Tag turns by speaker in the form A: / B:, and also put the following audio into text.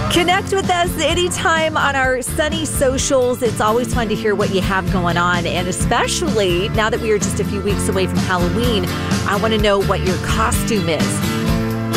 A: Connect with us anytime on our Sunny socials. It's always fun to hear what you have going on. And especially now that we are just a few weeks away from Halloween, I want to know what your costume is.